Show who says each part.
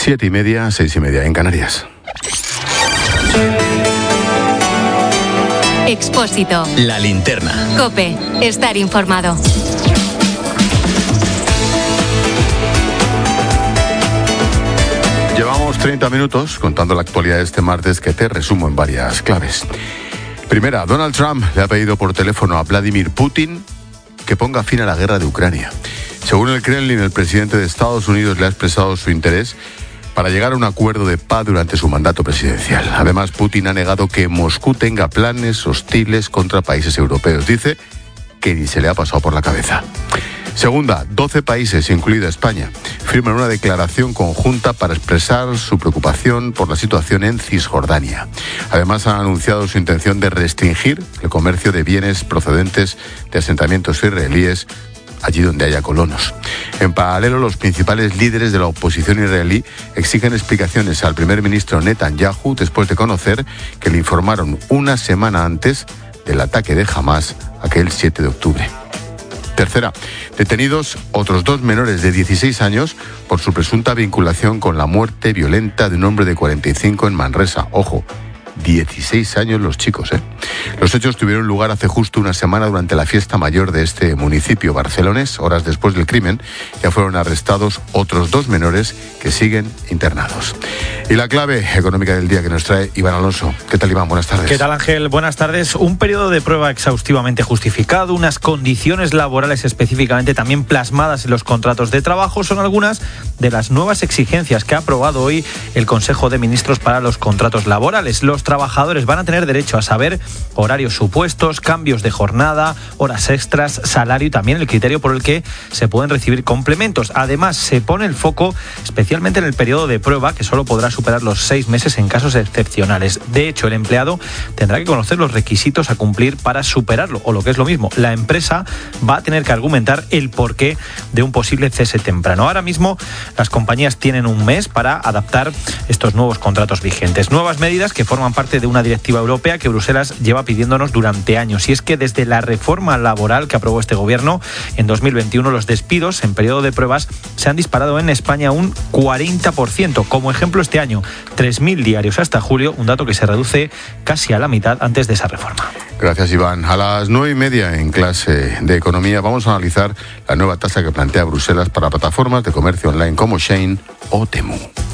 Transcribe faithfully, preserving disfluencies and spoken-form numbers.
Speaker 1: Siete y media, seis y media en Canarias.
Speaker 2: Expósito.
Speaker 3: La linterna.
Speaker 2: COPE. Estar informado.
Speaker 1: Llevamos treinta minutos contando la actualidad de este martes, que te resumo en varias claves. Primera, Donald Trump le ha pedido por teléfono a Vladimir Putin que ponga fin a la guerra de Ucrania. Según el Kremlin, el presidente de Estados Unidos le ha expresado su interés para llegar a un acuerdo de paz durante su mandato presidencial. Además, Putin ha negado que Moscú tenga planes hostiles contra países europeos. Dice que ni se le ha pasado por la cabeza. Segunda, doce países, incluida España, firman una declaración conjunta para expresar su preocupación por la situación en Cisjordania. Además, han anunciado su intención de restringir el comercio de bienes procedentes de asentamientos israelíes allí donde haya colonos. En paralelo, los principales líderes de la oposición israelí exigen explicaciones al primer ministro Netanyahu después de conocer que le informaron una semana antes del ataque de Hamás aquel siete de octubre. Tercera, detenidos otros dos menores de dieciséis años por su presunta vinculación con la muerte violenta de un hombre de cuarenta y cinco en Manresa. Ojo, dieciséis años los chicos, ¿eh? Los hechos tuvieron lugar hace justo una semana durante la fiesta mayor de este municipio barcelonés. Horas después del crimen, ya fueron arrestados otros dos menores que siguen internados. Y la clave económica del día que nos trae Iván Alonso. ¿Qué tal, Iván? Buenas tardes.
Speaker 4: ¿Qué tal, Ángel? Buenas tardes. Un periodo de prueba exhaustivamente justificado, unas condiciones laborales específicamente también plasmadas en los contratos de trabajo son algunas de las nuevas exigencias que ha aprobado hoy el Consejo de Ministros para los contratos laborales. Los trabajadores van a tener derecho a saber horarios supuestos, cambios de jornada, horas extras, salario y también el criterio por el que se pueden recibir complementos. Además, se pone el foco especialmente en el periodo de prueba, que solo podrá superar los seis meses en casos excepcionales. De hecho, el empleado tendrá que conocer los requisitos a cumplir para superarlo, o lo que es lo mismo, la empresa va a tener que argumentar el porqué de un posible cese temprano. Ahora mismo, las compañías tienen un mes para adaptar estos nuevos contratos vigentes. Nuevas medidas que forman parte de una directiva europea que Bruselas lleva pidiéndonos durante años. Y es que desde la reforma laboral que aprobó este gobierno en dos mil veintiuno, los despidos en periodo de pruebas se han disparado en España un cuarenta por ciento. Como ejemplo, este año, tres mil diarios hasta julio, un dato que se reduce casi a la mitad antes de esa reforma.
Speaker 1: Gracias, Iván. A las nueve y media en clase de economía vamos a analizar la nueva tasa que plantea Bruselas para plataformas de comercio online como Shein o Temu.